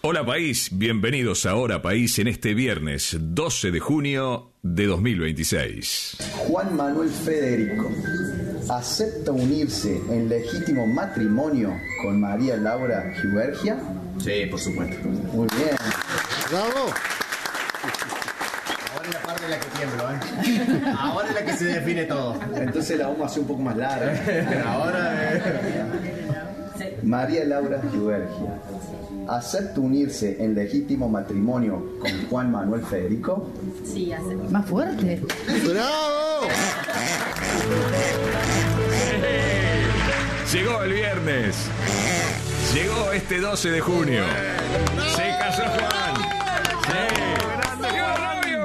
Hola país, bienvenidos a Hora País en este viernes 12 de junio de 2026. Juan Manuel Federico acepta unirse en legítimo matrimonio con María Laura Giubergia. Sí, por supuesto. Muy bien. ¡Bravo! Ahora es la parte en la que tiemblo, ¿eh? Ahora es la que se define todo. Entonces la vamos a hacer un poco más larga. Ahora María Laura Giubergia acepta unirse en legítimo matrimonio con Juan Manuel Federico. Sí, acepto. Más fuerte. ¡Bravo! Llegó el viernes. Llegó este 12 de junio. Se casó Juan. Sí. ¡Llegó el novio!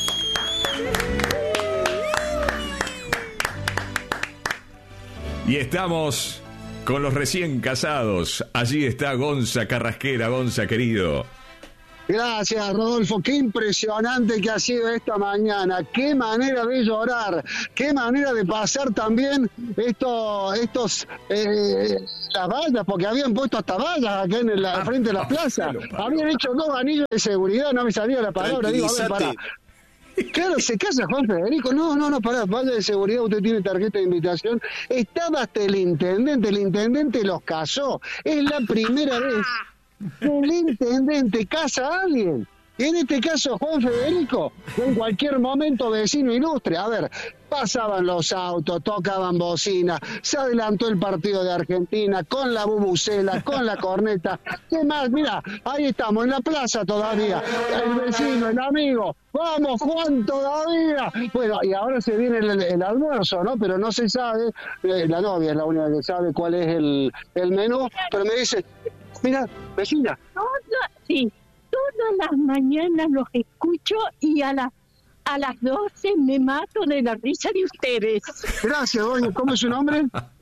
Y estamos con los recién casados. Allí está Gonza Carrasquera. Gonza, querido. Gracias, Rodolfo. Qué impresionante que ha sido esta mañana. Qué manera de llorar. Qué manera de pasar también las vallas, porque habían puesto hasta vallas acá en el frente de la plaza. Habían hecho 2 anillos de seguridad, no me salía la palabra. Digo, a ver, pará. Claro, se casa Juan Federico. No, pará, valla de seguridad, usted tiene tarjeta de invitación. Estaba hasta el intendente los casó. Es la primera vez que el intendente casa a alguien. Y en este caso Juan Federico, en cualquier momento vecino ilustre. A ver, pasaban los autos, tocaban bocina, se adelantó el partido de Argentina con la bubucela, con la corneta. ¿Qué más? Mira, ahí estamos en la plaza todavía. El vecino, el amigo. ¡Vamos, Juan, todavía! Bueno, y ahora se viene el almuerzo, ¿no? Pero no se sabe, la novia es la única que sabe cuál es el menú, pero me dice, mira, vecina. Sí, todas las mañanas los escucho y a las 12 me mato de la risa de ustedes. Gracias, doña. ¿Cómo es su nombre?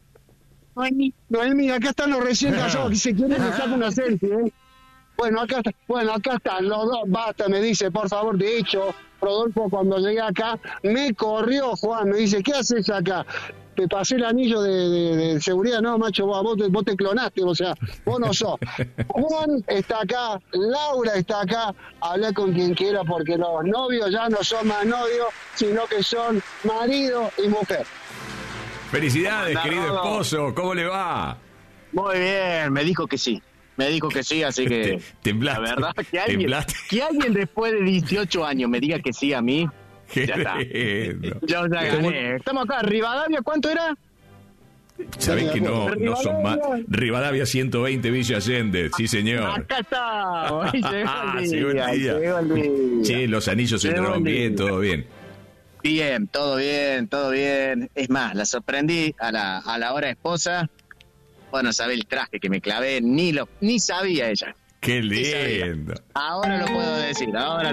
Noemí, acá están los recién casados, que se quieren sacar una selfie, ¿eh? Bueno, acá están los dos. Basta, me dice, por favor. De hecho, Rodolfo, cuando llegué acá, me corrió Juan, me dice, ¿qué haces acá? Te pasé el anillo de seguridad. No, macho, vos te clonaste, o sea, vos no sos. Juan está acá, Laura está acá, habla con quien quiera, porque los novios ya no son más novios, sino que son marido y mujer. Felicidades, querido esposo. ¿Cómo le va? Muy bien, me dijo que sí. Así que... Temblaste. La verdad, que alguien después de 18 años me diga que sí a mí, Qué ya está. lindo. Ya gané. Estamos acá, Rivadavia, ¿cuánto era? Sabés que no son más. Rivadavia 120, Villa Allende. Sí, señor. Acá está. Llegó el día. Che, los anillos entraron bien, todo bien. Bien, todo bien. Es más, la sorprendí a la hora esposa. Bueno, sabe el traje que me clavé, ni sabía ella. Qué lindo. Ahora lo puedo decir.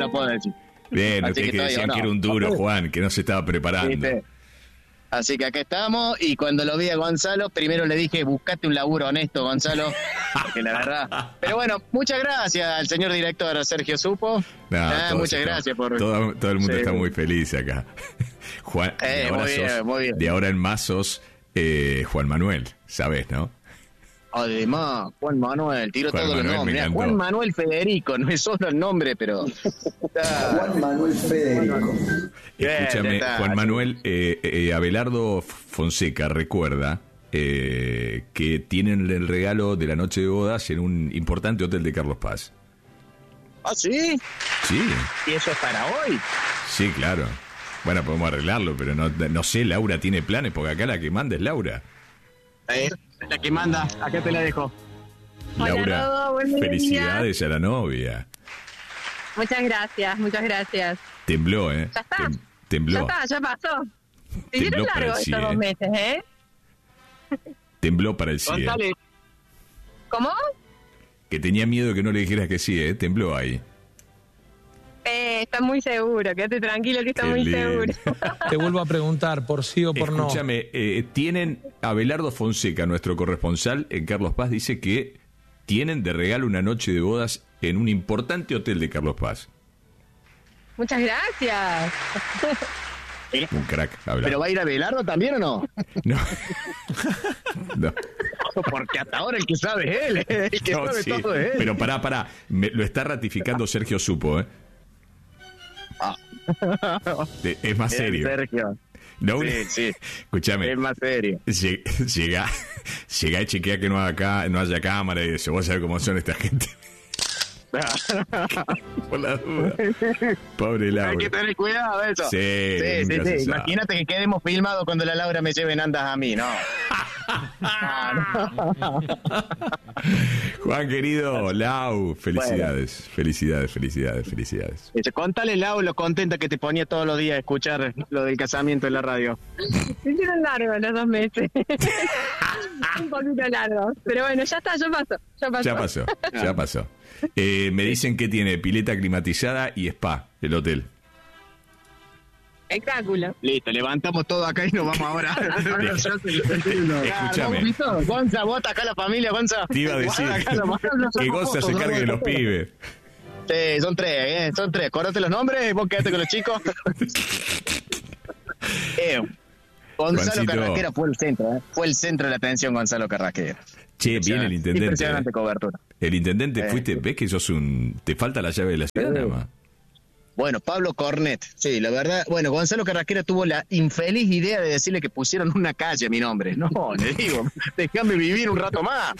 Bien, Así usted que decían no. que era un duro, Juan, que no se estaba preparando. ¿Viste? Así que acá estamos, y cuando lo vi a Gonzalo, primero le dije, buscate un laburo honesto, Gonzalo, porque la verdad... Pero bueno, muchas gracias al señor director Sergio Supo. Muchas gracias por... Todo el mundo está muy feliz acá. Juan, muy bien. De ahora en más sos Juan Manuel, ¿sabés, no? Además, Juan Manuel, tiro Juan todos los Manuel, nombres. Juan Manuel Federico, no es solo el nombre, pero... Juan Manuel Federico. Escúchame, Juan Manuel, Abelardo Fonseca recuerda que tienen el regalo de la noche de bodas en un importante hotel de Carlos Paz. ¿Ah, sí? Sí. ¿Y eso es para hoy? Sí, claro. Bueno, podemos arreglarlo, pero no sé, Laura tiene planes, porque acá la que manda es Laura. La que manda, acá te la dejo. Laura, Hola, Rodo, buen felicidades a la novia. Muchas gracias. Tembló, ¿eh? Ya está. Tembló. Ya pasó. Se Tembló hicieron para largos el estos CIE. 2 meses, ¿eh? Tembló para el CIE. González, ¿Cómo? Que tenía miedo de que no le dijeras que sí, ¿eh? Tembló ahí. Está muy seguro, quédate tranquilo que está Qué muy lindo. seguro. Te vuelvo a preguntar por sí o por no. Escúchame, tienen Abelardo Fonseca, nuestro corresponsal en Carlos Paz, dice que tienen de regalo una noche de bodas en un importante hotel de Carlos Paz. Muchas gracias. Un crack, Abelardo. ¿pero va a ir a Belardo también o no? No. No. porque hasta ahora el que sabe es él, el que sabe todo es él. Pero pará, lo está ratificando Sergio Supo, ¿eh? Es más serio. Sergio. Sí. Escúchame. Es más serio. Llega y chequea que no haya cámara y eso. Vos sabés cómo son esta gente. Por la duda. Pobre Laura. Hay que tener cuidado de eso. Sí. Imagínate que quedemos filmados cuando la Laura me lleve en andas a mí, ¿no? Juan, querido, Lau, felicidades. Bueno. Felicidades. Contale, Lau, lo contenta que te ponía todos los días a escuchar lo del casamiento en la radio. Se hicieron largos los 2 meses. Un poquito largo. Pero bueno, ya está, ya pasó. Me dicen que tiene pileta climatizada y spa, el hotel. Espectáculo. Listo, levantamos todo acá y nos vamos ahora. Escúchame. Gonza, vos acá la familia, Gonza. Te iba a decir que Gonza se cargue de los pibes. Sí, son 3, son 3. Acordate los nombres, vos quedate con los chicos. Gonzalo Carrasquera fue el centro de la atención, Gonzalo Carrasquera. Che, viene el intendente. Impresionante cobertura. El intendente fuiste, ves que sos te falta la llave de la ciudad nada más. Bueno, Pablo Cornet, sí, la verdad, bueno, Gonzalo Carrasquera tuvo la infeliz idea de decirle que pusieron una calle a mi nombre. No, le digo, déjame vivir un rato más.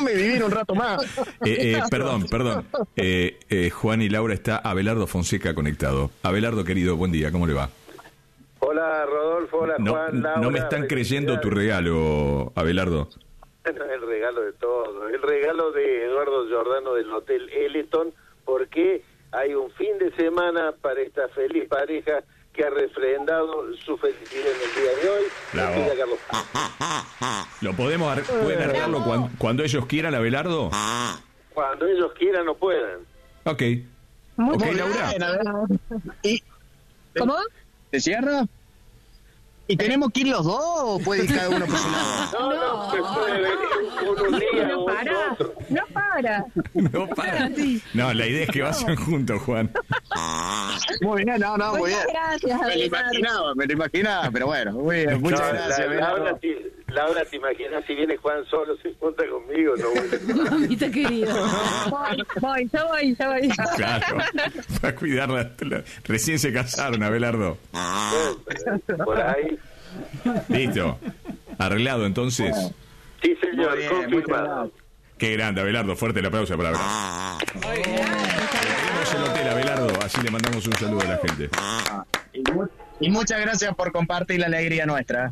Perdón. Juan y Laura, está Abelardo Fonseca conectado. Abelardo, querido, buen día, ¿cómo le va? Hola, Rodolfo, hola, Juan, Laura. No me están creyendo tu regalo, Abelardo. El regalo de todo, el regalo de Eduardo Giordano del Hotel Eleton, porque hay un fin de semana para esta feliz pareja que ha refrendado su felicidad en el día de hoy. Bravo. ¿Lo pueden arreglarlo cuando ellos quieran, Abelardo? Cuando ellos quieran o puedan. Ok. Muy bien, Laura. ¿Cómo? ¿Se cierra? ¿Y tenemos que ir los dos o puede ir cada uno por su lado? No, pues puede venir un día no para. otro. No para. No, la idea es que vayan juntos, Juan. Muy bien, muy bien. Gracias, me lo imaginaba, pero bueno, muy bien, muchas gracias. Laura, ¿te imaginas si viene Juan solo, se junta conmigo? No, mamita querido. Yo voy. Claro, para cuidarla. Recién se casaron, Abelardo. Por ahí. Listo. Arreglado, entonces. Sí, señor, confirmado. Qué grande, Abelardo. Fuerte el aplauso para Abelardo. Tenemos el hotel, Abelardo. Así le mandamos un saludo a la gente. Y muchas gracias por compartir la alegría nuestra.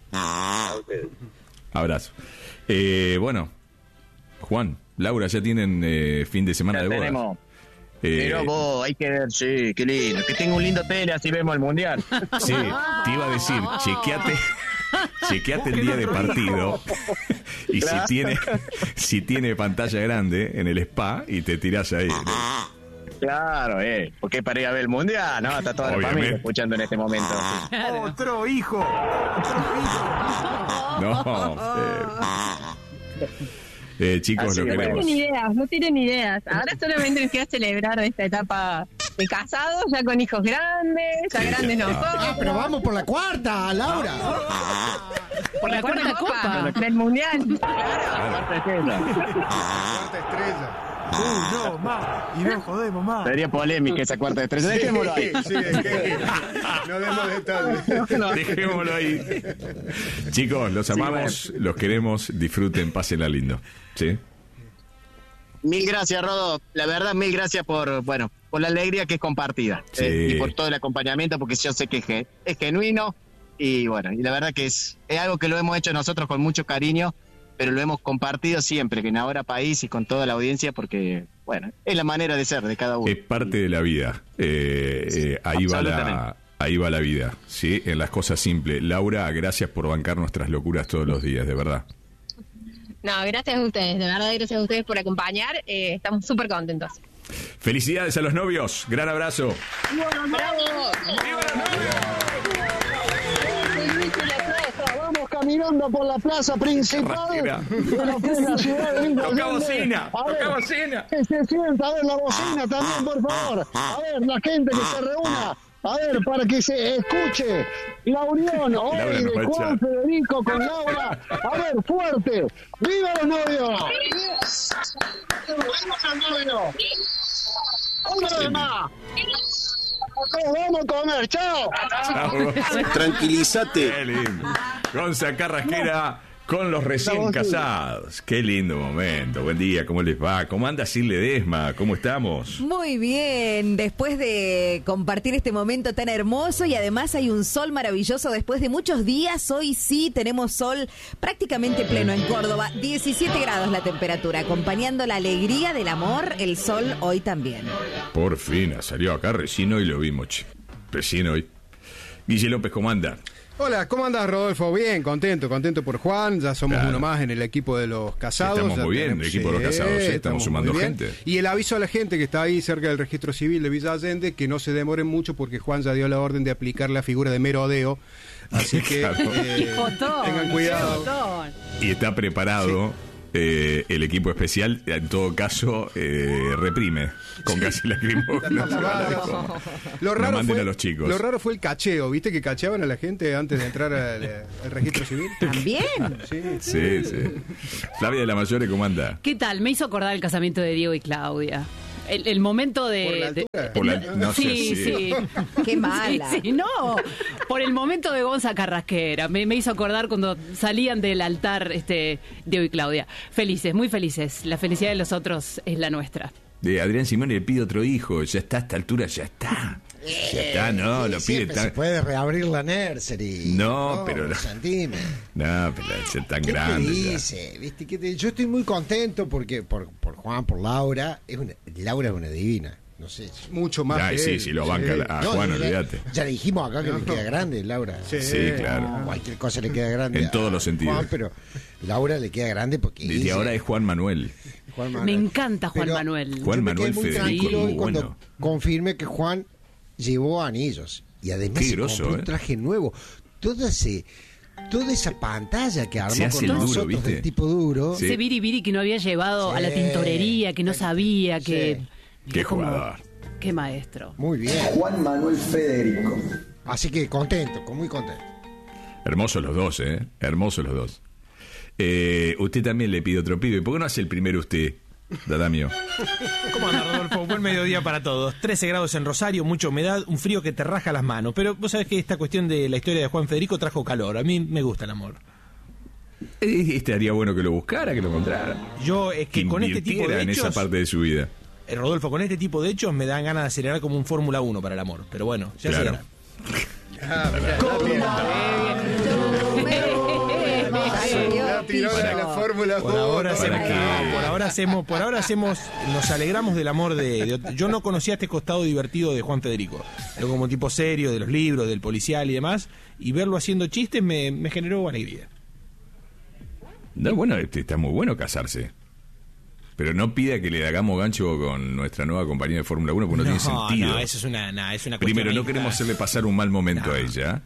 Abrazo. Bueno, Juan, Laura, ya tienen fin de semana ya de boda. Tenemos. Pero vos, hay que ver, sí, qué lindo. Que tenga un lindo tele, así vemos el mundial. Sí, te iba a decir, chequeate el día de partido. Y claro, si tiene pantalla grande en el spa y te tirás ahí. Claro, porque para ir a ver el mundial, ¿no? Está toda la familia escuchando en este momento. ¡Otro hijo! No, chicos, así lo queremos. No tienen ideas. Ahora solamente les queda celebrar esta etapa de casados, ya con hijos grandes, ya grandes nosotros. Pero vamos por la cuarta, Laura. Por la cuarta copa del mundial. Cuarta estrella. No, más. Y no jodemos más. Sería polémica esa cuarta estrella. Dejémoslo ahí. Sí, no demos detalles. Dejémoslo ahí. Chicos, los amamos, los queremos, disfruten, pásenla lindo. ¿Sí? Mil gracias, Rodo. La verdad, mil gracias por la alegría que es compartida. Sí. Y por todo el acompañamiento, porque yo sé que es genuino. Y bueno, y la verdad que es algo que lo hemos hecho nosotros con mucho cariño, pero lo hemos compartido siempre, que en Ahora País y con toda la audiencia, porque, bueno, es la manera de ser de cada uno. Es parte de la vida. Ahí va la vida, ¿sí? En las cosas simples. Laura, gracias por bancar nuestras locuras todos los días, de verdad. No, gracias a ustedes, de verdad, gracias a ustedes por acompañar. Estamos súper contentos. Felicidades a los novios. Gran abrazo. ¡Bravo! ¡Viva los novios! Vamos caminando por la plaza principal de lo que es la ciudad de Lincoln. Toca bocina. Que se sienta, a ver la bocina también, por favor. A ver, la gente que se reúna A ver, para que se escuche la unión hoy de Juan Federico con Laura. A ver, fuerte. ¡Viva los novios! ¡Viva los novios! ¡Una vez más! ¡Vamos a comer! ¡Chao! Tranquilízate. Qué lindo. Gonza Carrasquera con los recién casados. Qué lindo momento. Buen día, ¿cómo les va? ¿Cómo anda Sil Ledesma? ¿Cómo estamos? Muy bien, después de compartir este momento tan hermoso y además hay un sol maravilloso después de muchos días. Hoy sí tenemos sol prácticamente pleno en Córdoba. 17 grados la temperatura, acompañando la alegría del amor, el sol hoy también. Por fin, salió acá recién hoy lo vimos. Recién hoy. Guille López, ¿cómo anda? Hola, ¿cómo andas, Rodolfo? Bien, contento por Juan, ya somos uno más en el equipo de los casados. Estamos muy bien, el equipo de los casados, estamos sumando gente. Y el aviso a la gente que está ahí cerca del registro civil de Villa Allende, que no se demoren mucho porque Juan ya dio la orden de aplicar la figura de merodeo, así que tengan cuidado. Y está preparado. El equipo especial, en todo caso, reprime con casi lacrimógena. Lo raro fue el cacheo, ¿viste? Que cacheaban a la gente antes de entrar al registro civil. ¿También? Sí. Flavia de la Mayore, ¿cómo anda? ¿Qué tal? Me hizo acordar el casamiento de Diego y Claudia. El momento de... Sí. Qué mala. Sí, no. Por el momento de Gonza Carrasquera. Me hizo acordar cuando salían del altar Diego y Claudia. Felices, muy felices. La felicidad de los otros es la nuestra. De Adrián Simón le pide otro hijo. Ya está, a esta altura ya está. Ya está, no, lo pide tan... Se puede reabrir la nursery. No, pero... No, pero es tan grande. ¿Qué dice? ¿Viste? Yo estoy muy contento porque por Juan, por Laura. Laura es una divina. No sé. Mucho más. Sí, lo banca a Juan, olvídate. Ya le dijimos acá que le queda grande, Laura. Sí, claro. Cualquier cosa le queda grande. En todos los sentidos. Juan, pero Laura le queda grande porque... Desde ahora es Juan Manuel. Me encanta Juan Manuel. Juan Manuel Federico, muy bueno. Confirme que Juan llevó anillos y además se compró un traje nuevo. Toda esa pantalla que armó con nosotros duro, del tipo duro. Ese biribiri que no había llevado a la tintorería, que no sabía, que... Qué jugador. Qué maestro. Muy bien. Juan Manuel Federico. Así que contento, muy contento. Hermosos los dos, hermosos los dos. Usted también le pide otro pibe. ¿Por qué no hace el primero usted? Dadamio. ¿Cómo anda, Rodolfo? Buen mediodía para todos. 13 grados en Rosario, mucha humedad, un frío que te raja las manos. Pero vos sabés que esta cuestión de la historia de Juan Federico trajo calor. A mí me gusta el amor. Estaría bueno que lo buscara, que lo encontrara. Yo es que con este tipo de hechos... en esa parte de su vida. Rodolfo, con este tipo de hechos me dan ganas de acelerar como un Fórmula 1 para el amor. Pero bueno, ya se verá. Por ahora hacemos, nos alegramos del amor de yo no conocía este costado divertido de Juan Federico, pero como tipo serio, de los libros, del policial y demás, y verlo haciendo chistes me generó alegría. No, bueno, está muy bueno casarse. Pero no pida que le hagamos gancho con nuestra nueva compañía de Fórmula 1 porque no tiene sentido. No, eso es una cuestión. Primero, no queremos hacerle pasar un mal momento a ella.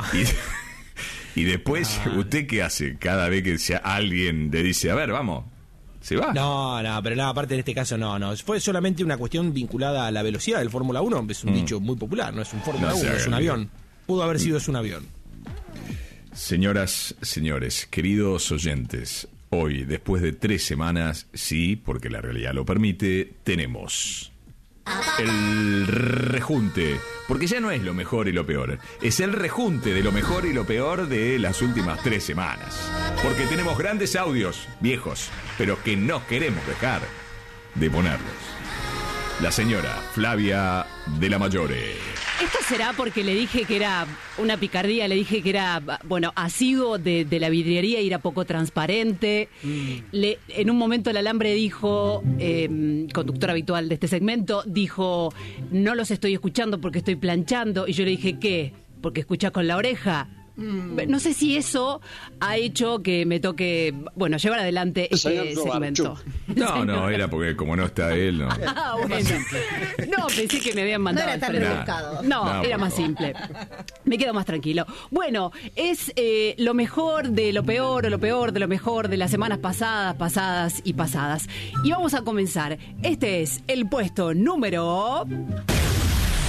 Y después, ¿usted qué hace? Cada vez que alguien le dice, a ver, vamos, ¿se va? No, pero aparte en este caso no. Fue solamente una cuestión vinculada a la velocidad del Fórmula 1. Es un dicho muy popular, no es un Fórmula 1, es un avión. Pudo haber sido un avión. Señoras, señores, queridos oyentes, hoy, después de 3 semanas, sí, porque la realidad lo permite, tenemos el rejunte, porque ya no es lo mejor y lo peor, es el rejunte de lo mejor y lo peor de las últimas 3 semanas, porque tenemos grandes audios, viejos, pero que no queremos dejar de ponerlos. La señora Flavia de la Mayore. Esto será porque le dije que era una picardía, le dije que era, asiduo de la vidriería y era poco transparente. En un momento el alambre dijo, conductor habitual de este segmento, dijo, no los estoy escuchando porque estoy planchando. Y yo le dije, ¿qué? ¿Porque escuchas con la oreja? No sé si eso ha hecho que me toque, llevar adelante este segmento. No, era porque como no está él, no. No, pensé que me habían mandado. No era tan rebuscado. No, era más simple. Me quedo más tranquilo. Bueno, es lo mejor de lo peor, o lo peor de lo mejor de las semanas pasadas. Y vamos a comenzar. Este es el puesto número...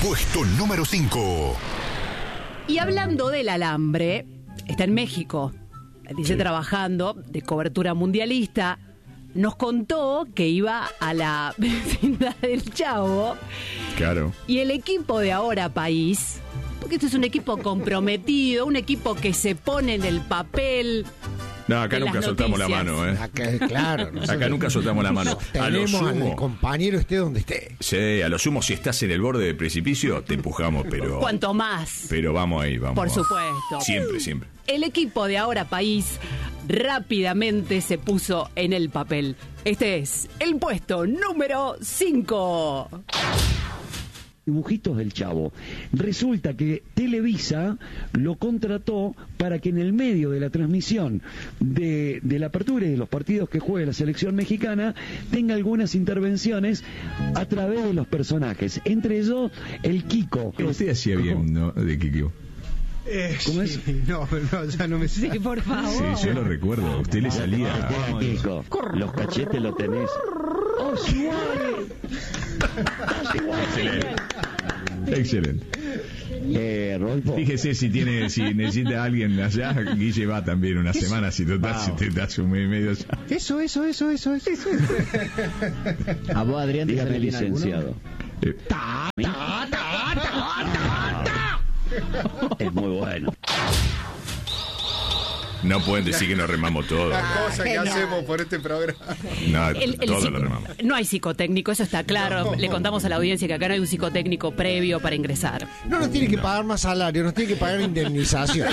Puesto número 5. Y hablando del alambre, está en México, dice trabajando de cobertura mundialista. Nos contó que iba a la vecindad del Chavo. Claro. Y el equipo de Ahora País, porque este es un equipo comprometido, un equipo que se pone en el papel. No, acá nunca soltamos la mano, ¿eh? Claro. Acá nunca soltamos la mano. Tenemos al compañero esté donde esté. Sí, a lo sumo, si estás en el borde del precipicio, te empujamos, pero... Cuanto más. Pero vamos ahí, vamos. Por supuesto. Siempre. El equipo de Ahora País rápidamente se puso en el papel. Este es el puesto número 5. Dibujitos del Chavo. Resulta que Televisa lo contrató para que en el medio de la transmisión de la apertura y de los partidos que juegue la selección mexicana tenga algunas intervenciones a través de los personajes, entre ellos el Kiko. Usted hacía bien, ¿no? De Kiko. ¿Cómo es? No, ya no me sé. Sí, por favor. Sí, yo lo recuerdo. Usted le salía. Kiko, los cachetes lo tenés. ¡Oh, Suárez! Excelente. Rolfo. Fíjese si necesita a alguien allá, Guille va también una semana si te das un mes y medio allá. Eso. A vos, Adrián, dígame, licenciado. Es muy bueno. No pueden decir que nos remamos todo. La cosa que hacemos por este programa. No, todo lo remamos. No hay psicotécnico, eso está claro. No. Le contamos a la audiencia que acá no hay un psicotécnico previo para ingresar. No nos tiene que pagar más salario, nos tiene que pagar indemnización.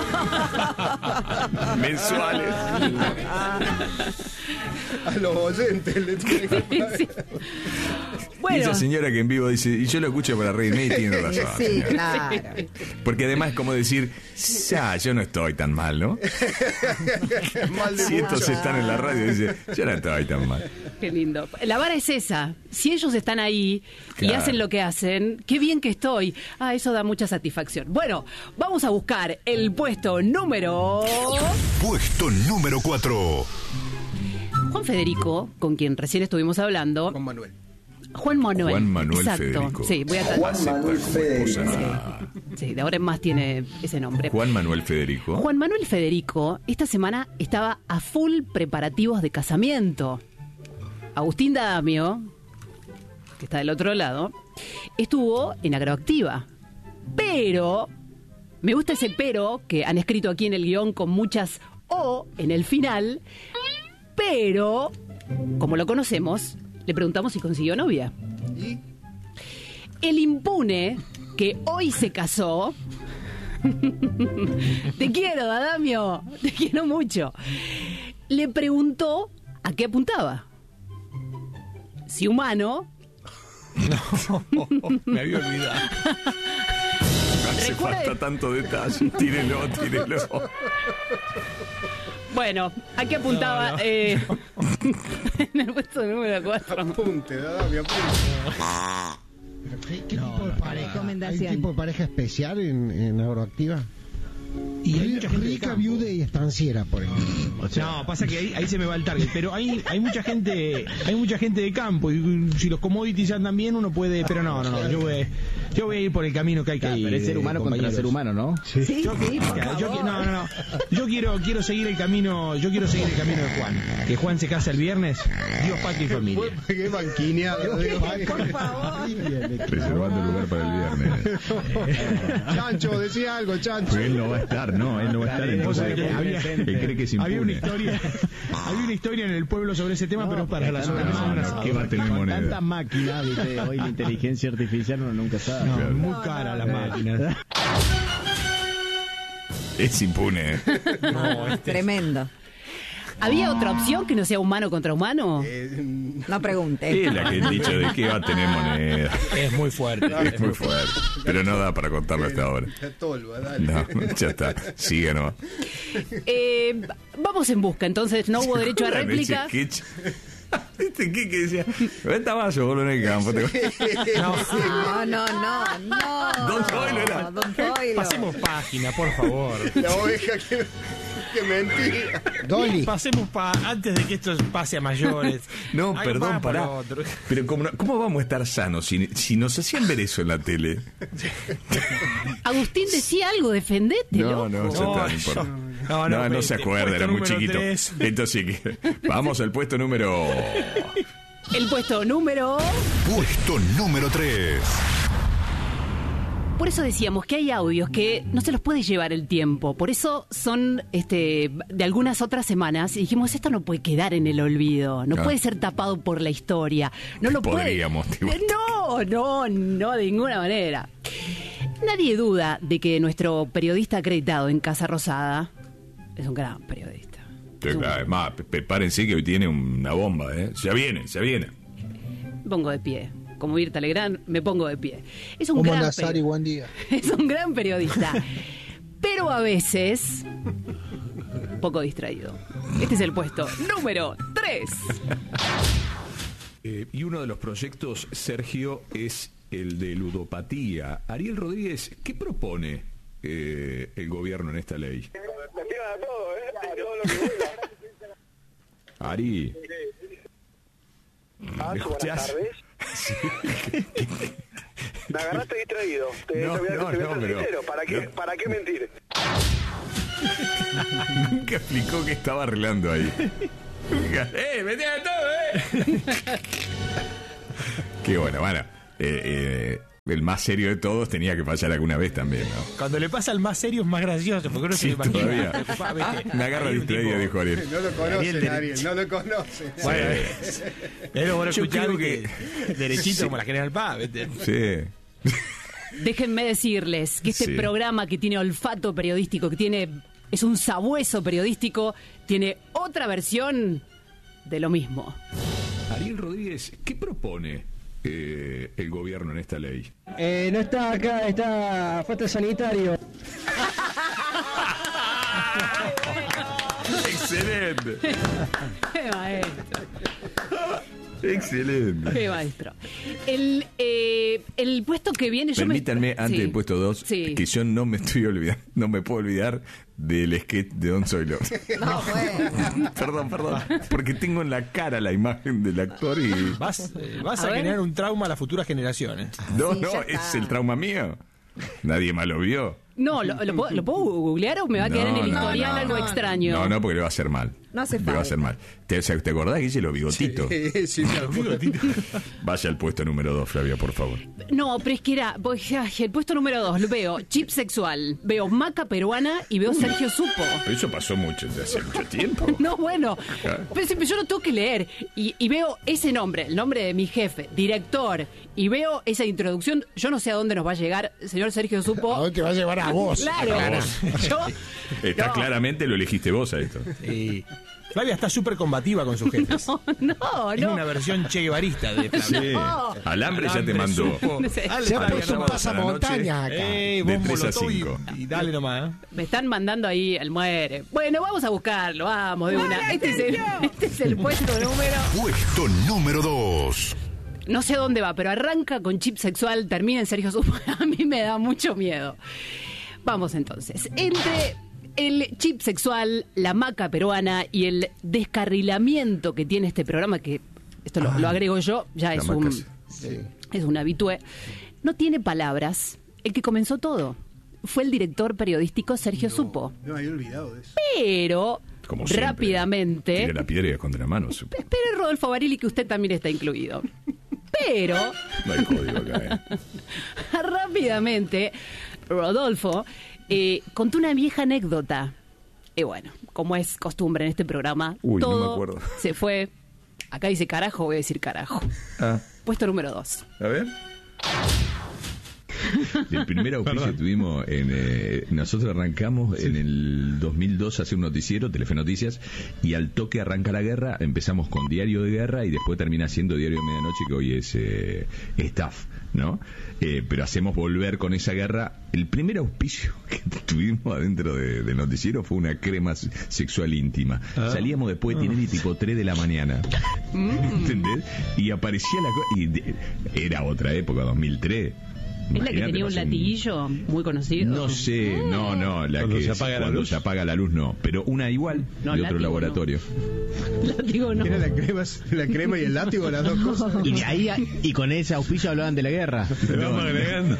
Mensuales. A los oyentes le tiene que pagar. Sí. Bueno. Y esa señora que en vivo dice, y yo lo escucho para reírme y tiene razón. Sí, claro. Porque además es como decir, ya, yo no estoy tan mal, ¿no? Si estos están en la radio, dice, yo no estoy tan mal. Qué lindo. La vara es esa. Si ellos están ahí y Claro. hacen lo que hacen, qué bien que estoy. Eso da mucha satisfacción. Bueno, vamos a buscar el puesto número... Puesto número 4. Juan Federico, con quien recién estuvimos hablando. Juan Manuel Exacto. Federico. Sí, voy a Juan Manuel Federico. Sí, de ahora en más tiene ese nombre. Juan Manuel Federico. Juan Manuel Federico esta semana estaba a full preparativos de casamiento. Agustín D'Adamio, que está del otro lado, estuvo en Agroactiva. Pero, me gusta ese pero que han escrito aquí en el guión con muchas O en el final, pero, como lo conocemos, le preguntamos si consiguió novia. El impune, que hoy se casó... Te quiero, D'Adamio, te quiero mucho. Le preguntó a qué apuntaba. Si humano. No, me había olvidado. Hace falta tanto detalle. Tírelo. Bueno, ¿a qué apuntaba? No. En el puesto número 4. Apunte, D'Adamio, apunte. ¿Qué tipo de pareja? ¿Hay un tipo de pareja especial en Agroactiva? Y hay mucha gente de rica, campo. viuda y estanciera, por ejemplo. No, pasa que ahí se me va el target, pero hay mucha gente de campo y si los commodities andan bien uno puede, pero no, yo voy a ir por el camino que hay que ir. Pero es ser humano contra ser humano, ¿no? Sí, Yo quiero seguir el camino, de Juan. Que Juan se casa el viernes, Dios, patria y familia. Qué banquineado, por favor. Reservando lugar para el viernes. Chancho, decía algo, Chancho. Pero él no va a estar, entonces él cree que es impune. Había una historia en el pueblo sobre ese tema, pero para la sobremesa. ¿Qué va a tener moneda? Tantas máquinas, ¿viste? Hoy la inteligencia artificial uno nunca sabe. No, muy cara las máquinas. Es impune. Tremendo. ¿Había otra opción que no sea humano contra humano? No pregunte. Es la que he dicho de que va a tener moneda. Es muy fuerte. Es muy fuerte. Pero no da para contarlo hasta ahora. No, ya está. Sigue nomás. Vamos en busca, entonces no hubo derecho a réplica. ¿Este qué decía? Venta más, yo boludo en el campo. No. Don Zoilo era. Don Zoilo. Pasemos página, por favor. La oveja que mentira. Dolly. Pasemos antes de que esto pase a mayores. No, perdón, pará. Pero ¿cómo vamos a estar sanos si nos hacían ver eso en la tele? Agustín decía algo, defendete. No, ya está, no importa. No se acuerda, era muy chiquito. 3. Entonces, vamos al puesto número... El puesto número... Puesto número 3. Por eso decíamos que hay audios que no se los puede llevar el tiempo. Por eso son de algunas otras semanas. Y dijimos, esto no puede quedar en el olvido. No puede ser tapado por la historia. No lo podríamos. No, de ninguna manera. Nadie duda de que nuestro periodista acreditado en Casa Rosada es un gran periodista. Además, prepárense que hoy tiene una bomba, ¿eh? Ya viene. Me pongo de pie. Como Mirta Legrand, me pongo de pie. Es un como gran Nazari, buen día. Es un gran periodista. Pero a veces un poco distraído. Este es el puesto número 3. Y uno de los proyectos, Sergio, es el de ludopatía. Ariel Rodríguez, ¿qué propone el gobierno en esta ley? Me tiran a todo, todo lo que vuela. Ari. ¿Me escuchás? Buenas tardes. Sí. Me agarraste distraído. Te voy a ser sincero. ¿Para qué mentir? Nunca explicó que estaba arreglando ahí. ¡Me tiran todo, Qué bueno. El más serio de todos tenía que pasar alguna vez también, ¿no? Cuando le pasa al más serio es más gracioso, porque uno se lo imagina. Todavía. Me agarra distraído, dijo Ariel. No lo conocen, Ariel, no lo conocen. Bueno, es bueno escuchar que derechito como la General Paz. Sí. Déjenme decirles que este programa que tiene olfato periodístico, es un sabueso periodístico, tiene otra versión de lo mismo. Ariel Rodríguez, ¿qué propone el gobierno en esta ley? No está acá, está falta sanitario. Excelente. Qué maestro. Excelente. Qué maestro. El puesto que viene... Permítanme, antes del puesto 2, que yo no me puedo olvidar del sketch de Don Zoilo. No, bueno. Perdón. Porque tengo en la cara la imagen del actor y... Vas a generar un trauma a las futuras generaciones. No, es el trauma mío. Nadie más lo vio. No, ¿lo puedo googlear o me va a quedar en el historial algo extraño? No, porque le va a hacer mal. No hace falta. Le va a hacer mal. ¿Te acordás que hice los bigotitos? Sí, los bigotitos. Vaya al puesto número 2, Flavia, por favor. No, pero es que el puesto número 2, lo veo chip sexual, veo maca peruana y veo Sergio Supo. Pero eso pasó hace mucho tiempo. No, bueno, pero yo lo tengo que leer y veo ese nombre, el nombre de mi jefe, director, y veo esa introducción. Yo no sé a dónde nos va a llegar, señor Sergio Supo. ¿A dónde te va a llevar a vos? Claro. Claramente lo elegiste vos a esto. Sí. Flavia está súper combativa con sus jefes. No. Es una versión che guevarista de Flavia. Sí. No. Alambre ya te mandó. Se ha puesto un pasamontaña acá. De 3 a 5. Y dale nomás. Me están mandando ahí el muere. Bueno, vamos a buscarlo, vamos de una. Este es el puesto número... Puesto número 2. No sé dónde va, pero arranca con chip sexual, termina en Sergio Supo. A mí me da mucho miedo. Vamos entonces. Entre el chip sexual, la maca peruana y el descarrilamiento que tiene este programa, que esto lo agrego yo, ya es un habitué, no tiene palabras. El que comenzó todo fue el director periodístico Sergio Supo. No había olvidado de eso. Pero como siempre, rápidamente... Tire la piedra y esconde la mano. Espere, Rodolfo Barili, que usted también está incluido. Pero... No hay código acá, Rápidamente, Rodolfo contó una vieja anécdota. Y bueno, como es costumbre en este programa, todo no me acuerdo. Se fue... Acá dice carajo, voy a decir carajo. Puesto número 2. A ver. El primer auspicio que tuvimos nosotros arrancamos en el 2002 a hacer un noticiero, Telefe Noticias, y al toque arranca la guerra, empezamos con Diario de Guerra y después termina siendo Diario de Medianoche, que hoy es Staff, ¿no? Pero hacemos volver con esa guerra. El primer auspicio que tuvimos adentro del noticiero fue una crema sexual íntima. Salíamos después de Tinelli tipo 3 de la mañana. ¿Entendés? Y aparecía la cosa, y era otra época, 2003. ¿Es la que tenía un latiguillo muy conocido? No sé, no, la cuando que se apaga la luz. se apaga la luz no, pero una igual No, de otro látigo laboratorio. Látigo no. Era la crema y el látigo, las dos cosas. Y de ahí, y con ese auspicio hablaban de la guerra. Vamos agregando.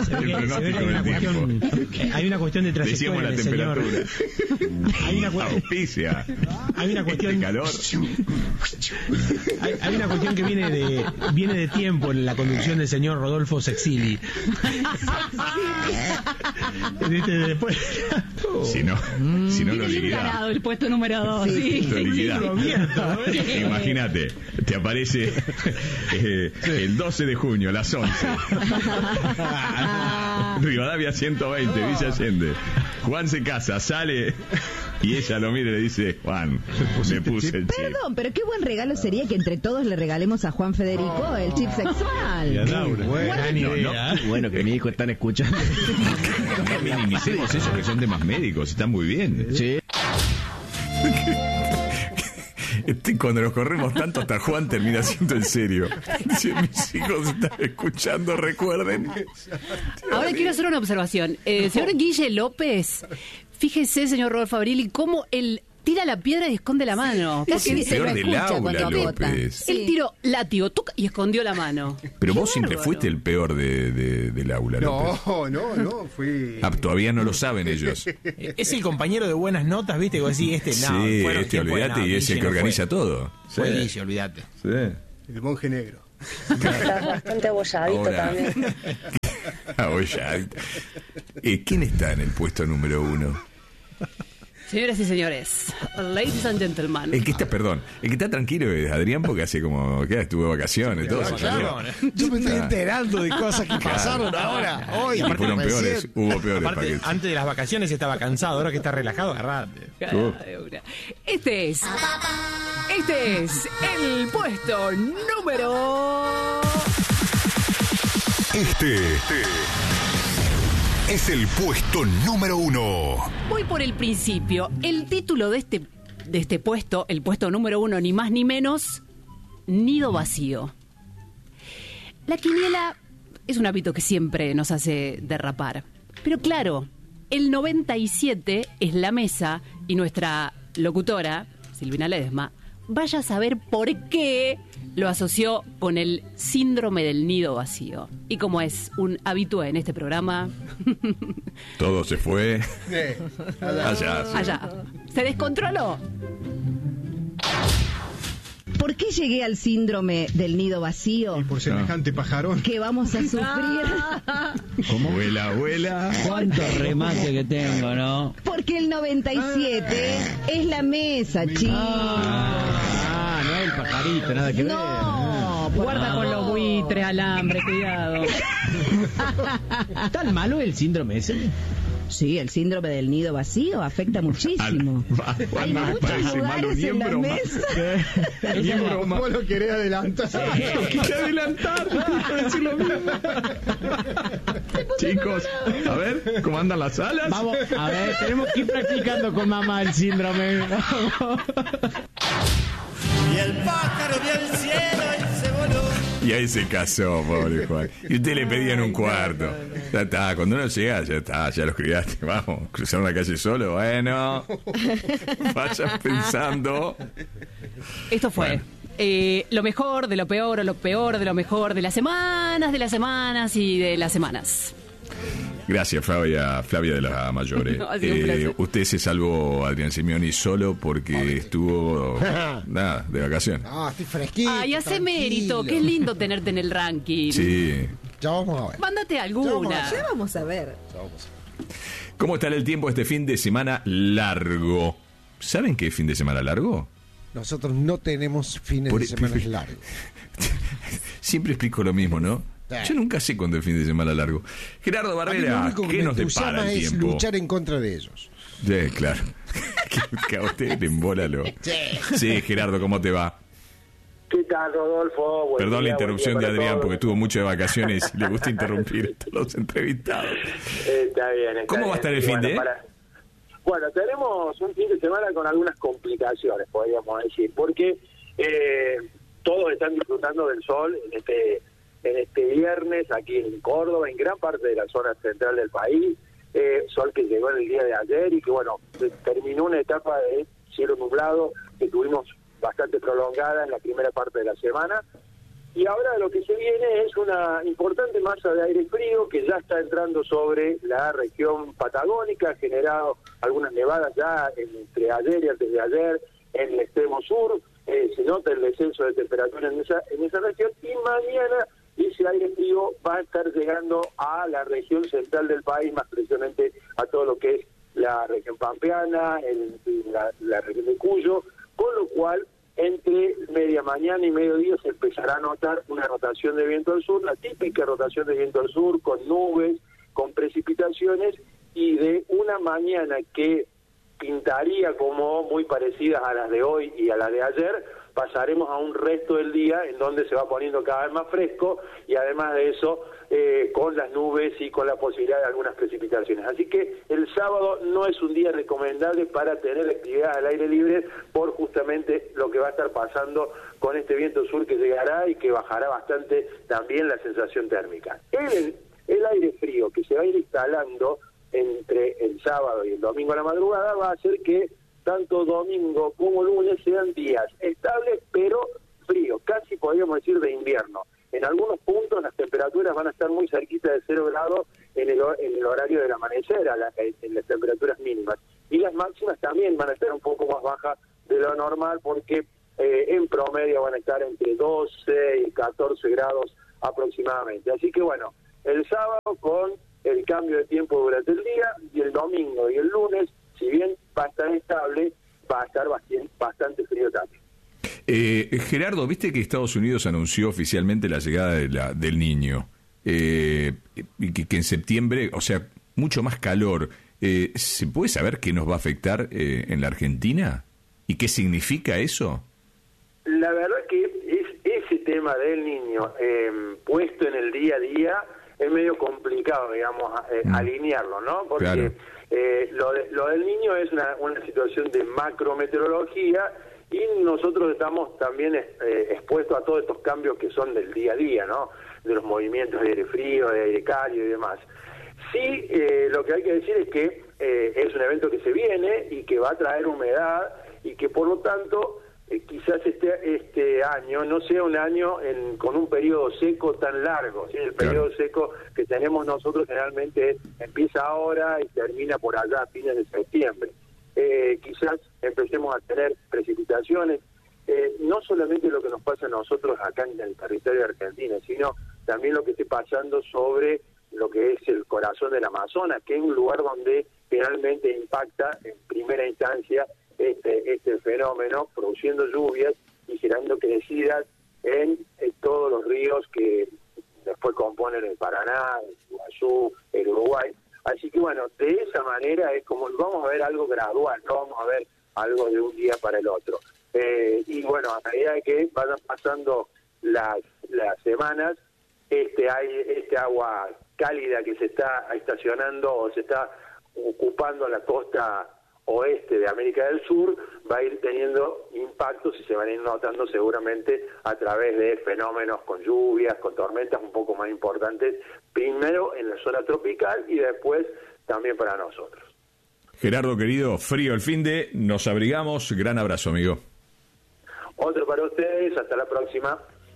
Hay una cuestión de Decíamos trayectoria la del señor. temperatura. Auspicia. Hay una cuestión de calor. Hay una cuestión que viene de tiempo en la conducción del señor Rodolfo Sexili. Después, si no lo liquidás. Parado, el puesto número 2. Sí. Lo liquidás. Imagínate, te aparece el 12 de junio a las 11. Rivadavia 120, Villa Allende. Juan se casa, sale y ella lo mira y le dice: Juan, me puse el chip. Perdón, pero qué buen regalo sería que entre todos le regalemos a Juan Federico el chip sexual. Y a Laura. Buena idea. Bueno, que mi hijo están escuchando. No minimicemos eso, que son temas médicos, están muy bien. Sí. Cuando nos corremos tanto, hasta Juan termina siendo en serio. Si mis hijos están escuchando, recuerden. Ahora quiero hacer una observación. Señor Guille López, fíjese, señor Rodolfo Abrili, cómo él tira la piedra y esconde la mano. Es el peor del aula, López. Él tiró látigo, tuc, y escondió la mano. Pero vos siempre fuiste el peor del aula, López. No, fui... Todavía no lo saben ellos. Es el compañero de buenas notas, ¿viste? Que vos decís, no. Sí, olvídate, y es el que organiza todo. Fue Guille, olvídate. Sí. El monje negro. Estás bastante abolladito también. Abolladito. ¿Quién está en el puesto número 1? Señoras y señores, ladies and gentlemen. El que está tranquilo es Adrián, porque hace como que estuvo de vacaciones, todo. Yo me estoy enterando de cosas que pasaron ahora, hoy. Y fueron peores, hubo peores aparte, paquetes. antes de las vacaciones estaba cansado, ahora que está relajado, agarrate. Este es el puesto número... Este es el puesto número 1. Voy por el principio. El título de este puesto, el puesto número 1, ni más ni menos, Nido Vacío. La quiniela es un hábito que siempre nos hace derrapar. Pero claro, el 97 es la mesa y nuestra locutora, Silvina Ledesma, vaya a saber por qué lo asoció con el síndrome del nido vacío. Y como es un habitué en este programa... Todo se fue allá. ¿Se descontroló? ¿Por qué llegué al síndrome del nido vacío? Y por semejante pajarón. Que vamos a sufrir. ¿Cómo? Abuela. Cuánto remate que tengo, ¿no? Porque el 97 es la mesa, chicos. No es el pajarito, nada que ver. No, guarda con los buitres, alambre, cuidado. ¿Tan malo el síndrome ese? Sí, el síndrome del nido vacío afecta muchísimo. Hay muchos lugares en la mesa. ¿Cómo lo querés adelantar? Lo quise adelantar. Decir lo mismo. Chicos, a ver, ¿cómo andan las alas? Vamos, a ver, tenemos que ir practicando con mamá el síndrome. Y el pájaro vio el cielo y se voló. Y ahí se casó, pobre Juan. Y usted le pedían un cuarto. Ya está, cuando uno llega, ya está, ya los criaste. Vamos, cruzaron la calle solo, bueno. Vayan pensando. Esto fue lo mejor de lo peor, o lo peor de lo mejor de las semanas y de las semanas. Gracias, Flavia de la Mayore. Usted se salvó, Adrián Simeoni, solo porque estuvo de vacaciones. Estoy fresquito. Ay, hace mérito, qué lindo tenerte en el ranking. Sí. Ya vamos a ver. Mándate alguna. Ya vamos a ver. ¿Cómo estará el tiempo este fin de semana largo? ¿Saben qué es fin de semana largo? Nosotros no tenemos fines de semana largos. Siempre explico lo mismo, ¿no? Yo nunca sé cuándo es fin de semana largo. Gerardo Barrera, ¿qué nos depara el tiempo? Es luchar en contra de ellos. Sí, claro. Que a usted embólalo. Sí, Gerardo, ¿cómo te va? ¿Qué tal, Rodolfo? Perdón la interrupción de Adrián, porque estuvo mucho de vacaciones y le gusta interrumpir a los entrevistados. Está bien. ¿Cómo va a estar el fin de? Bueno, tenemos un fin de semana con algunas complicaciones, podríamos decir, porque todos están disfrutando del sol en en este viernes aquí en Córdoba, en gran parte de la zona central del país, sol que llegó en el día de ayer y que bueno, terminó una etapa de cielo nublado que tuvimos bastante prolongada en la primera parte de la semana. Y ahora lo que se viene es una importante masa de aire frío que ya está entrando sobre la región patagónica, ha generado algunas nevadas ya entre ayer y antes de ayer en el extremo sur, se nota el descenso de temperatura en esa región, y mañana ese aire frío va a estar llegando a la región central del país, más precisamente a todo lo que es la región pampeana, la región de Cuyo, con lo cual entre media mañana y mediodía se empezará a notar una rotación de viento al sur, la típica rotación de viento al sur, con nubes, con precipitaciones, y de una mañana que pintaría como muy parecidas a las de hoy y a las de ayer, pasaremos a un resto del día en donde se va poniendo cada vez más fresco, y además de eso con las nubes y con la posibilidad de algunas precipitaciones. Así que el sábado no es un día recomendable para tener actividad al aire libre por justamente lo que va a estar pasando con este viento sur que llegará y que bajará bastante también la sensación térmica. El aire frío que se va a ir instalando entre el sábado y el domingo a la madrugada va a hacer que tanto domingo como lunes sean días estables pero fríos, casi podríamos decir de invierno. En algunos puntos las temperaturas van a estar muy cerquita de 0 grados en el horario del amanecer, en las temperaturas mínimas. Y las máximas también van a estar un poco más bajas de lo normal porque en promedio van a estar entre 12 y 14 grados aproximadamente. Así que bueno, el sábado con el cambio de tiempo durante el día, y el domingo y el lunes, si bien va a estar estable, va a estar bastante frío también. Gerardo, viste que Estados Unidos anunció oficialmente la llegada del Niño, y que en septiembre, o sea, mucho más calor. ¿Se puede saber qué nos va a afectar en la Argentina? ¿Y qué significa eso? La verdad que ese tema del Niño puesto en el día a día es medio complicado, digamos, alinearlo, ¿no? Porque claro. Lo del Niño es una situación de macrometeorología, y nosotros estamos también expuestos a todos estos cambios que son del día a día, ¿no? De los movimientos de aire frío, de aire cálido y demás. Sí, lo que hay que decir es que es un evento que se viene y que va a traer humedad, y que por lo tanto quizás este año no sea un año con un periodo seco tan largo, ¿sí? El periodo seco que tenemos nosotros generalmente empieza ahora y termina por allá a fines de septiembre. Quizás empecemos a tener precipitaciones, no solamente lo que nos pasa a nosotros acá en el territorio de Argentina, sino también lo que esté pasando sobre lo que es el corazón del Amazonas, que es un lugar donde realmente impacta en primera instancia este fenómeno, produciendo lluvias y generando crecidas en todos los ríos que después componen el Paraná, el Iguazú, el Uruguay. Así que bueno, de esa manera es como vamos a ver algo gradual, no vamos a ver algo de un día para el otro. Y bueno, a medida que vayan pasando las semanas, este agua cálida que se está estacionando o se está ocupando la costa oeste de América del Sur va a ir teniendo impactos y se van a ir notando seguramente a través de fenómenos con lluvias, con tormentas un poco más importantes, primero en la zona tropical y después también para nosotros. Gerardo, querido, frío el finde, nos abrigamos, gran abrazo, amigo. Otro para ustedes, hasta la próxima.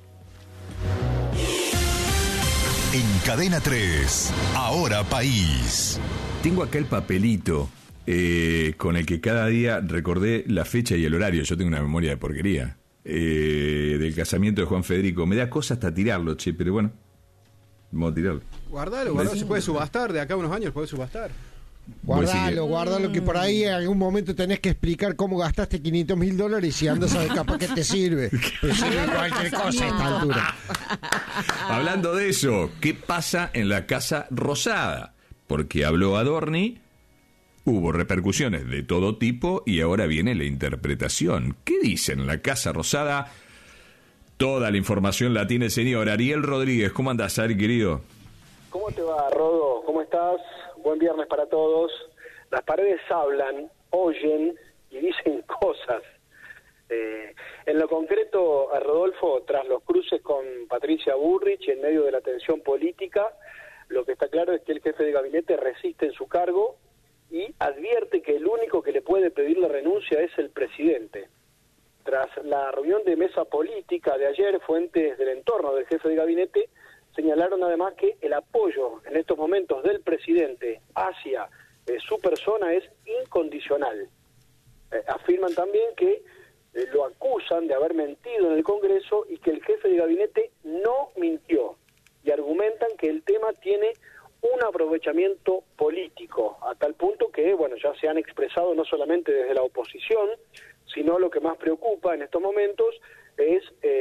En Cadena 3, Ahora País. Tengo acá el papelito con el que cada día recordé la fecha y el horario. Yo tengo una memoria de porquería. Del casamiento de Juan Federico. Me da cosa hasta tirarlo, che, pero bueno, vamos a tirarlo. Guardalo, se puede subastar, de acá a unos años puede subastar. Guardalo, que por ahí en algún momento tenés que explicar cómo gastaste $500,000 y si andas a ver capaz que te sirve. Te sirve cualquier cosa a esta altura. Hablando de eso, ¿qué pasa en la Casa Rosada? Porque habló Adorni, hubo repercusiones de todo tipo y ahora viene la interpretación. ¿Qué dicen en la Casa Rosada? Toda la información la tiene el señor Ariel Rodríguez. ¿Cómo andás, Ari, querido? ¿Cómo te va, Rodo? ¿Cómo estás? Buen viernes para todos. Las paredes hablan, oyen y dicen cosas. En lo concreto, a Rodolfo, tras los cruces con Patricia Bullrich en medio de la tensión política, lo que está claro es que el jefe de gabinete resiste en su cargo y advierte que el único que le puede pedir la renuncia es el presidente. Tras la reunión de mesa política de ayer, fuentes del entorno del jefe de gabinete señalaron además que el apoyo en estos momentos del presidente hacia su persona es incondicional. Afirman también que lo acusan de haber mentido en el Congreso y que el jefe de gabinete no mintió, y argumentan que el tema tiene un aprovechamiento político, a tal punto que, bueno, ya se han expresado no solamente desde la oposición, sino lo que más preocupa en estos momentos es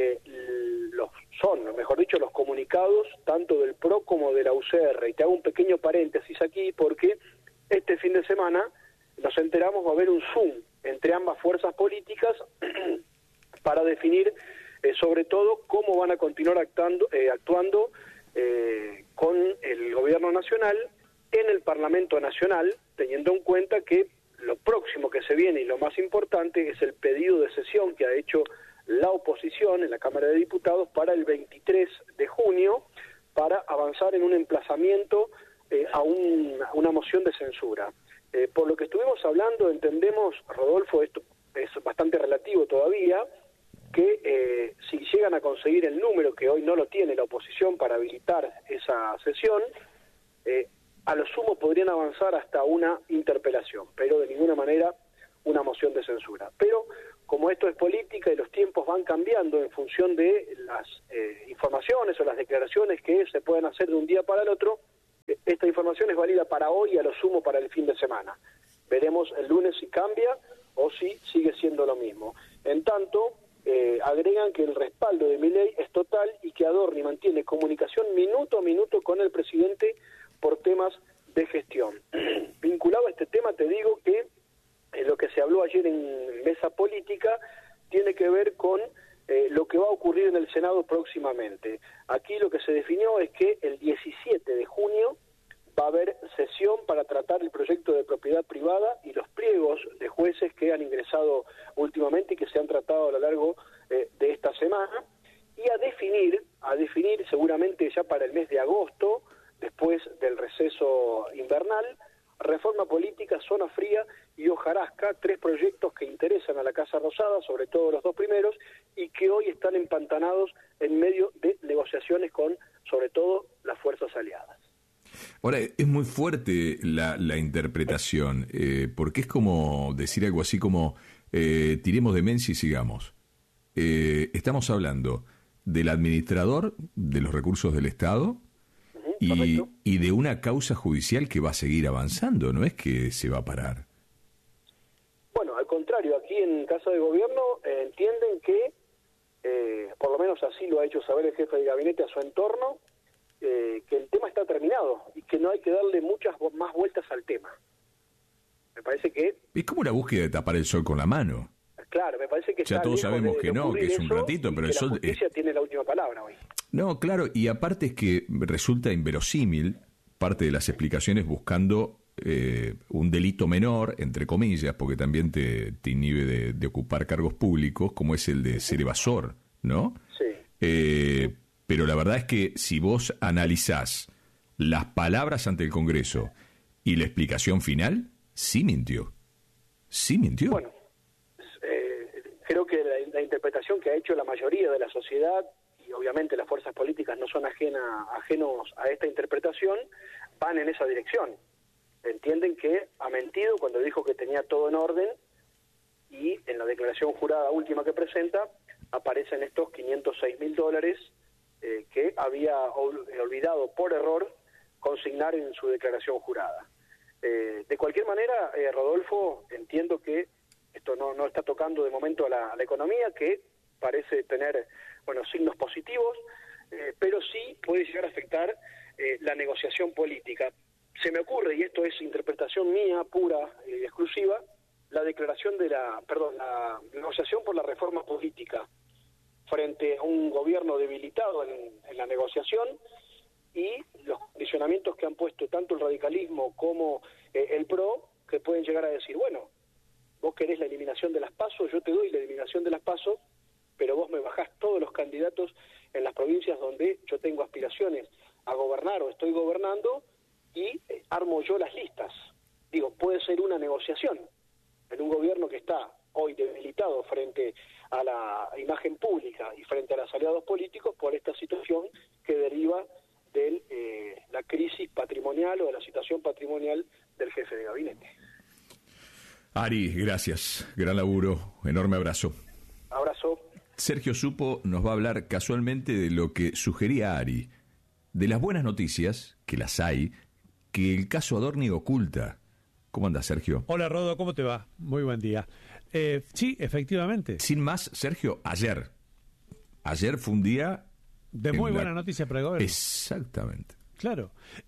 los comunicados tanto del PRO como de la UCR. Y te hago un pequeño paréntesis aquí porque este fin de semana nos enteramos va a haber un Zoom entre ambas fuerzas políticas para definir sobre todo cómo van a continuar actuando con el gobierno nacional en el Parlamento Nacional, teniendo en cuenta que lo próximo que se viene y lo más importante es el pedido de sesión que ha hecho la oposición en la Cámara de Diputados para el 23 de junio para avanzar en un emplazamiento a una moción de censura. Por lo que estuvimos hablando, entendemos, Rodolfo, esto es bastante relativo todavía, que si llegan a conseguir el número, que hoy no lo tiene la oposición para habilitar esa sesión, a lo sumo podrían avanzar hasta una interpelación, pero de ninguna manera una moción de censura. Pero como esto es política y los tiempos van cambiando en función de las informaciones o las declaraciones que se pueden hacer de un día para el otro, esta información es válida para hoy y a lo sumo para el fin de semana. Veremos el lunes si cambia o si sigue siendo lo mismo. En tanto, agregan que el respaldo de Milei es total y que Adorni mantiene comunicación minuto a minuto con el presidente por temas de gestión. Vinculado a este tema, te digo que lo que se habló ayer en mesa política tiene que ver con lo que va a ocurrir en el Senado próximamente. Aquí lo que se definió es que el 17 de junio va a haber sesión para tratar el proyecto de propiedad privada y los pliegos de jueces que han ingresado últimamente y que se han tratado a lo largo de esta semana, y a definir seguramente ya para el mes de agosto, después del receso invernal, reforma política, zona fría y hojarasca, 3 proyectos que interesan a la Casa Rosada, sobre todo los 2 primeros, y que hoy están empantanados en medio de negociaciones con, sobre todo, las fuerzas aliadas. Ahora, es muy fuerte la interpretación, porque es como decir algo así como tiremos de Menzi y sigamos. Estamos hablando del administrador de los recursos del Estado y de una causa judicial que va a seguir avanzando, no es que se va a parar. Bueno, al contrario, aquí en Casa de Gobierno entienden que, por lo menos así lo ha hecho saber el jefe de gabinete a su entorno, que el tema está terminado y que no hay que darle muchas más vueltas al tema. Me parece que... Es como una búsqueda de tapar el sol con la mano. Claro, me parece que ya todos sabemos que no, que es un ratito, pero el sol... La justicia tiene la última palabra hoy. No, claro, y aparte es que resulta inverosímil parte de las explicaciones buscando un delito menor, entre comillas, porque también te inhibe de ocupar cargos públicos, como es el de ser evasor, ¿no? Sí. Pero la verdad es que si vos analizás las palabras ante el Congreso y la explicación final, sí mintió. Sí mintió. Bueno, creo que la interpretación que ha hecho la mayoría de la sociedad, y obviamente las fuerzas políticas no son ajenos a esta interpretación, van en esa dirección. Entienden que ha mentido cuando dijo que tenía todo en orden, y en la declaración jurada última que presenta aparecen estos $506,000 que había olvidado por error consignar en su declaración jurada. De cualquier manera, Rodolfo, entiendo que esto no está tocando de momento a la economía, que parece tener signos positivos, pero sí puede llegar a afectar la negociación política. Se me ocurre, y esto es interpretación mía, pura y exclusiva, la negociación por la reforma política frente a un gobierno debilitado en la negociación, y los condicionamientos que han puesto tanto el radicalismo como el PRO, que pueden llegar a decir, bueno, vos querés la eliminación de las PASO, yo te doy la eliminación de las PASO, pero vos me bajás todos los candidatos en las provincias donde yo tengo aspiraciones a gobernar o estoy gobernando y armo yo las listas. Digo, puede ser una negociación en un gobierno que está hoy debilitado frente a la imagen pública y frente a los aliados políticos por esta situación que deriva de la crisis patrimonial o de la situación patrimonial del jefe de gabinete. Ari, gracias. Gran laburo. Enorme abrazo. Abrazo. Sergio Supo nos va a hablar casualmente de lo que sugería Ari, de las buenas noticias, que las hay, que el caso Adorni oculta. ¿Cómo andas, Sergio? Hola, Rodo, ¿cómo te va? Muy buen día. Sí, efectivamente. Sin más, Sergio, ayer fue un día... de muy buena noticia para el gobierno. Exactamente. Claro.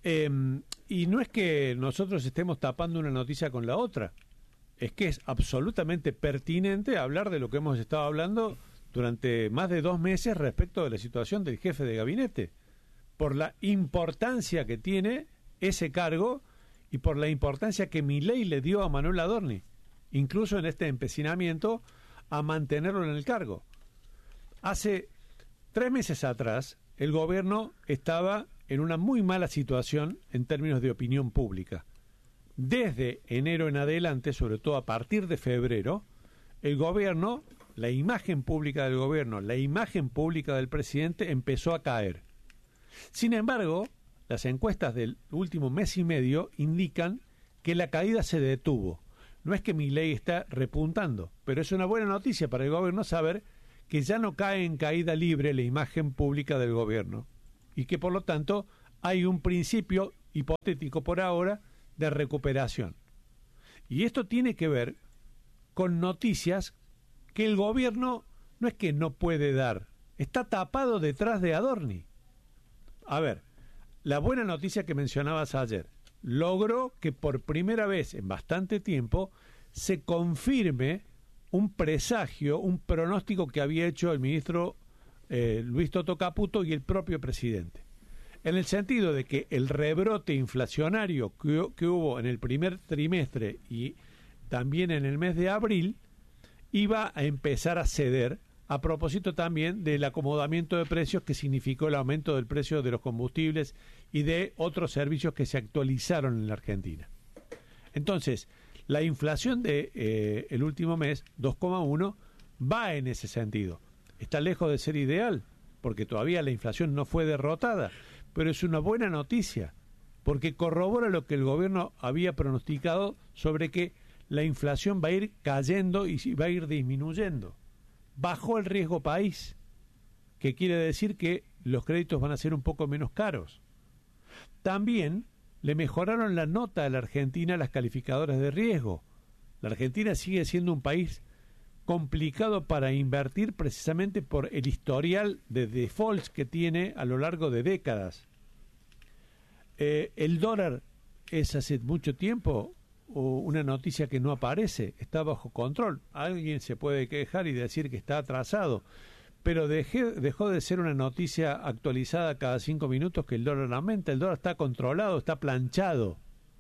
Y no es que nosotros estemos tapando una noticia con la otra. Es que es absolutamente pertinente hablar de lo que hemos estado hablando durante más de 2 meses respecto de la situación del jefe de gabinete, por la importancia que tiene ese cargo y por la importancia que Milei le dio a Manuel Adorni, incluso en este empecinamiento a mantenerlo en el cargo. Hace 3 meses atrás, el gobierno estaba en una muy mala situación en términos de opinión pública. Desde enero en adelante, sobre todo a partir de febrero, el gobierno, la imagen pública del gobierno, la imagen pública del presidente empezó a caer. Sin embargo, las encuestas del último mes y medio indican que la caída se detuvo. No es que Milei está repuntando, pero es una buena noticia para el gobierno saber que ya no cae en caída libre la imagen pública del gobierno y que por lo tanto hay un principio hipotético por ahora de recuperación. Y esto tiene que ver con noticias que el gobierno no es que no puede dar, está tapado detrás de Adorni. A ver, la buena noticia que mencionabas ayer, logró que por primera vez en bastante tiempo se confirme un presagio, un pronóstico que había hecho el ministro Luis Toto Caputo y el propio presidente, en el sentido de que el rebrote inflacionario que hubo en el primer trimestre y también en el mes de abril iba a empezar a ceder, a propósito también del acomodamiento de precios que significó el aumento del precio de los combustibles y de otros servicios que se actualizaron en la Argentina. Entonces, la inflación de el último mes, 2,1, va en ese sentido. Está lejos de ser ideal, porque todavía la inflación no fue derrotada, pero es una buena noticia, porque corrobora lo que el gobierno había pronosticado sobre que la inflación va a ir cayendo y va a ir disminuyendo. Bajó el riesgo país, que quiere decir que los créditos van a ser un poco menos caros. También le mejoraron la nota a la Argentina a las calificadoras de riesgo. La Argentina sigue siendo un país complicado para invertir precisamente por el historial de defaults que tiene a lo largo de décadas. El dólar es hace mucho tiempo una noticia que no aparece, está bajo control. Alguien se puede quejar y decir que está atrasado, pero dejó de ser una noticia actualizada cada 5 minutos que el dólar aumenta. El dólar está controlado, está planchado.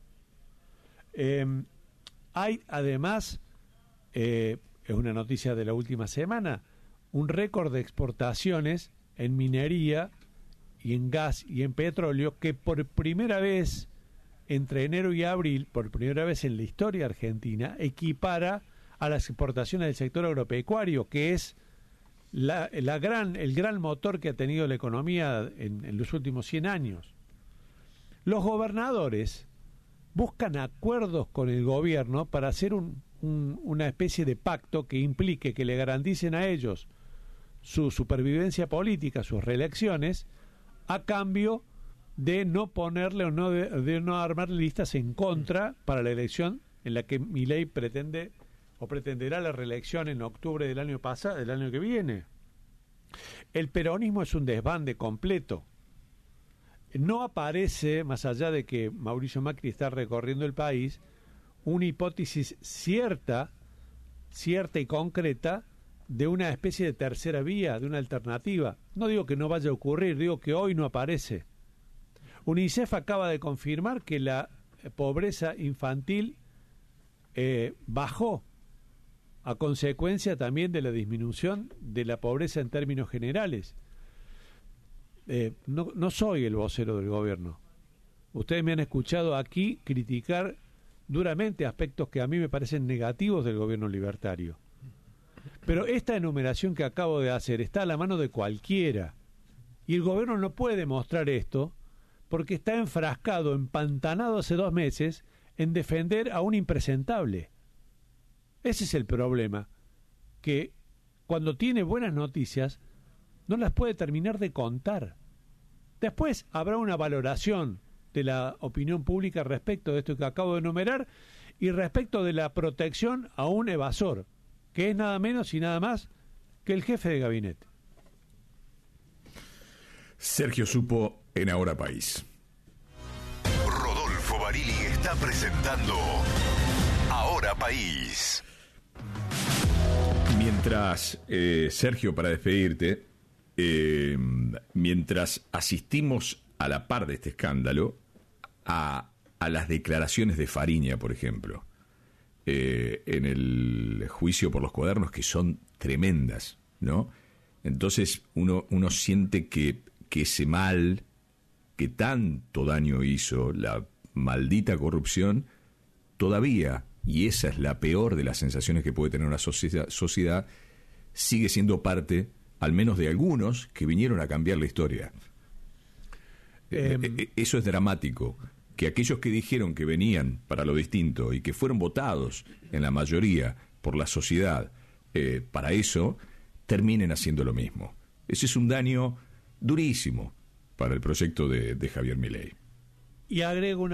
Hay además, es una noticia de la última semana, un récord de exportaciones en minería y en gas y en petróleo que por primera vez entre enero y abril, por primera vez en la historia argentina, equipara a las exportaciones del sector agropecuario, que es el gran motor que ha tenido la economía en los últimos 100 años. Los gobernadores buscan acuerdos con el gobierno para hacer una especie de pacto que implique que le garanticen a ellos su supervivencia política, sus reelecciones, a cambio de no ponerle o de no armar listas en contra para la elección en la que Milei pretende o pretenderá la reelección en octubre del año pasado, del año que viene. El peronismo es un desbande completo. No aparece, más allá de que Mauricio Macri está recorriendo el país, una hipótesis cierta y concreta de una especie de tercera vía, de una alternativa. No digo que no vaya a ocurrir, digo que hoy no aparece. UNICEF acaba de confirmar que la pobreza infantil bajó a consecuencia también de la disminución de la pobreza en términos generales. No soy el vocero del gobierno. Ustedes me han escuchado aquí criticar duramente aspectos que a mí me parecen negativos del gobierno libertario. Pero esta enumeración que acabo de hacer está a la mano de cualquiera. Y el gobierno no puede mostrar esto porque está enfrascado, empantanado hace 2 meses en defender a un impresentable. Ese es el problema, que cuando tiene buenas noticias no las puede terminar de contar. Después habrá una valoración de la opinión pública respecto de esto que acabo de enumerar y respecto de la protección a un evasor, que es nada menos y nada más que el jefe de gabinete. Sergio Supo en Ahora País. Rodolfo Barili está presentando Ahora País. Mientras, Sergio, para despedirte, mientras asistimos a la par de este escándalo a las declaraciones de Fariña, por ejemplo, en el juicio por los cuadernos, que son tremendas, ¿no? Entonces uno siente que ese mal que tanto daño hizo, la maldita corrupción, todavía, y esa es la peor de las sensaciones que puede tener una sociedad, sigue siendo parte, al menos de algunos, que vinieron a cambiar la historia. Eso es dramático, que aquellos que dijeron que venían para lo distinto y que fueron votados en la mayoría por la sociedad para eso, terminen haciendo lo mismo. Ese es un daño durísimo para el proyecto de Javier Milei. Y agrego una